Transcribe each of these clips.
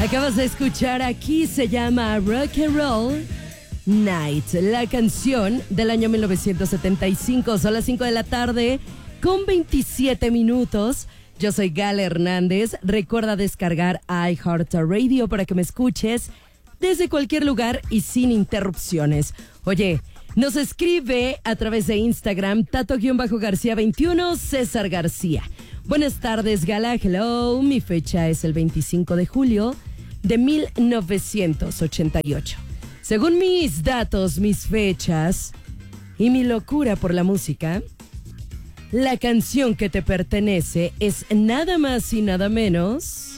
Acabas de escuchar, aquí se llama Rock and Roll Night, la canción del año 1975. Son las 5 de la tarde con 27 minutos. Yo soy Gala Hernández. Recuerda descargar iHeartRadio para que me escuches desde cualquier lugar y sin interrupciones. Oye, nos escribe a través de Instagram Tato-García21, César García. Buenas tardes, Gala. Hello. Mi fecha es el 25 de julio de 1988. Según mis datos, mis fechas y mi locura por la música, la canción que te pertenece es nada más y nada menos...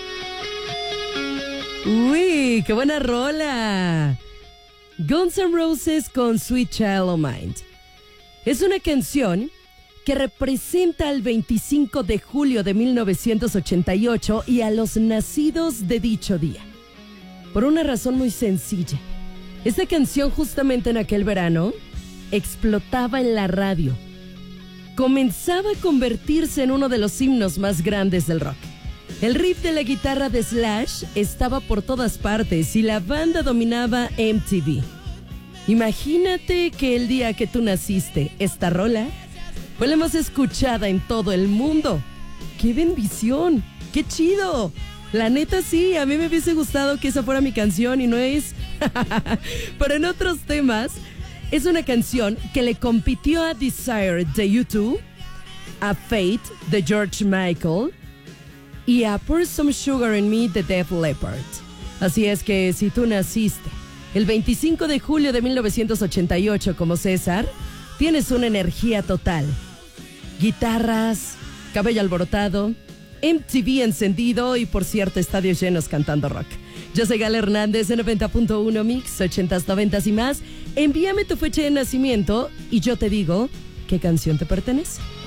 ¡Uy, qué buena rola! Guns N' Roses con Sweet Child O' Mine. Es una canción que representa al 25 de julio de 1988 y a los nacidos de dicho día. Por una razón muy sencilla. Esta canción justamente en aquel verano explotaba en la radio. Comenzaba a convertirse en uno de los himnos más grandes del rock. El riff de la guitarra de Slash estaba por todas partes y la banda dominaba MTV. Imagínate que el día que tú naciste, esta rola fue la más escuchada en todo el mundo. ¡Qué bendición! ¡Qué chido! La neta sí, a mí me hubiese gustado que esa fuera mi canción y no es. Pero en otros temas, es una canción que le compitió a Desire de U2, a Fate de George Michael y a Pour Some Sugar in Me de Def Leppard. Así es que si tú naciste el 25 de julio de 1988 como César, tienes una energía total. Guitarras, cabello alborotado, MTV encendido y, por cierto, estadios llenos cantando rock. Yo soy Gala Hernández de 90.1 Mix, 80s, 90s y más. Envíame tu fecha de nacimiento y yo te digo qué canción te pertenece.